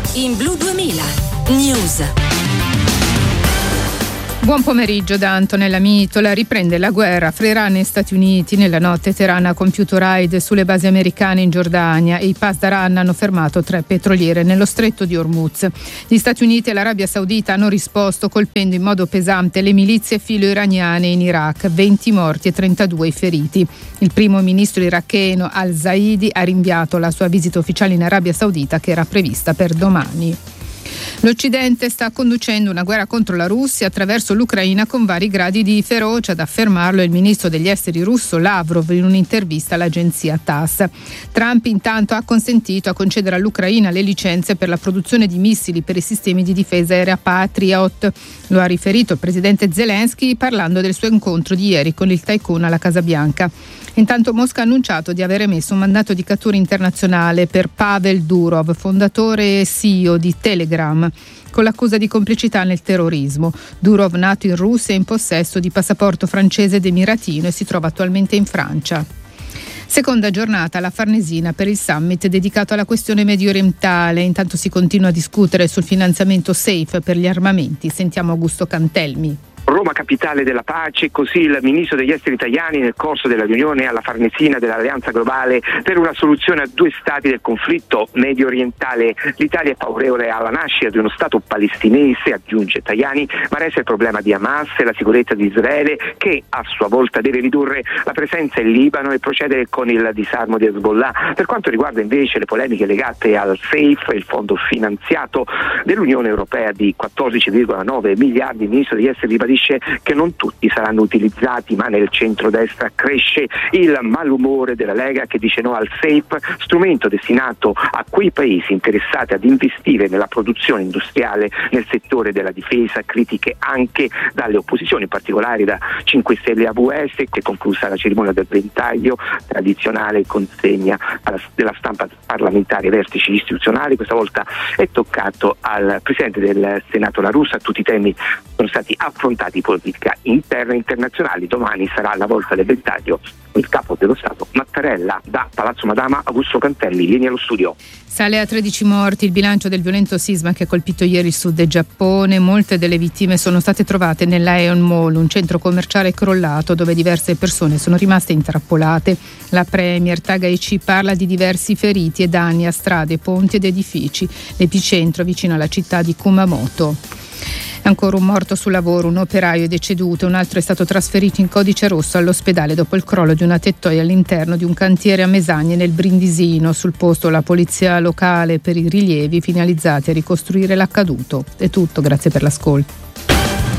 in Blu 2000 News. Buon pomeriggio da Antonella Mitola. Riprende la guerra fra Iran e Stati Uniti. Nella notte Teheran ha compiuto raid sulle basi americane in Giordania e i Pasdaran hanno fermato 3 petroliere nello stretto di Hormuz. Gli Stati Uniti e l'Arabia Saudita hanno risposto colpendo in modo pesante le milizie filo-iraniane in Iraq, 20 morti e 32 i feriti. Il primo ministro iracheno al-Zaidi ha rinviato la sua visita ufficiale in Arabia Saudita, che era prevista per domani. L'Occidente sta conducendo una guerra contro la Russia attraverso l'Ucraina con vari gradi di ferocia, ad affermarlo il ministro degli esteri russo Lavrov in un'intervista all'agenzia TASS. Trump intanto ha consentito a concedere all'Ucraina le licenze per la produzione di missili per i sistemi di difesa aerea Patriot. Lo ha riferito il presidente Zelensky parlando del suo incontro di ieri con il tycoon alla Casa Bianca. Intanto Mosca ha annunciato di aver emesso un mandato di cattura internazionale per Pavel Durov, fondatore e CEO di Telegram, con l'accusa di complicità nel terrorismo. Durov, nato in Russia, è in possesso di passaporto francese ed emiratino e si trova attualmente in Francia. Seconda giornata alla Farnesina per il summit dedicato alla questione mediorientale. Intanto si continua a discutere sul finanziamento SAFE per gli armamenti. Sentiamo Augusto Cantelmi. Roma capitale della pace, così il ministro degli esteri italiani nel corso della riunione alla Farnesina dell'Alleanza Globale per una soluzione a 2 stati del conflitto medio orientale. L'Italia è favorevole alla nascita di uno stato palestinese, aggiunge Tajani, ma resta il problema di Hamas e la sicurezza di Israele, che a sua volta deve ridurre la presenza in Libano e procedere con il disarmo di Hezbollah. Per quanto riguarda invece le polemiche legate al SAFE, il fondo finanziato dell'Unione Europea di 14,9 miliardi, il ministro degli esteri ribadisce che non tutti saranno utilizzati, ma nel centrodestra cresce il malumore della Lega, che dice no al SAFE, strumento destinato a quei paesi interessati ad investire nella produzione industriale nel settore della difesa. Critiche anche dalle opposizioni, in particolare da 5 Stelle e AVS, che è conclusa la cerimonia del ventaglio, tradizionale consegna della stampa parlamentare ai vertici istituzionali. Questa volta è toccato al Presidente del Senato La Russa. Tutti i temi sono stati affrontati di politica interna e internazionali. Domani sarà la volta del ventaglio il capo dello Stato Mattarella. Da Palazzo Madama, Augusto Cantelli, linea allo studio. Sale a 13 morti il bilancio del violento sisma che ha colpito ieri il sud del Giappone. Molte delle vittime sono state trovate nell'Aeon Mall, un centro commerciale crollato dove diverse persone sono rimaste intrappolate. La premier Takaichi parla di diversi feriti e danni a strade, ponti ed edifici. L'epicentro vicino alla città di Kumamoto. Ancora un morto sul lavoro, un operaio è deceduto, un altro è stato trasferito in codice rosso all'ospedale dopo il crollo di una tettoia all'interno di un cantiere a Mesagne nel Brindisino. Sul posto la polizia locale per i rilievi finalizzati a ricostruire l'accaduto. È tutto, grazie per l'ascolto.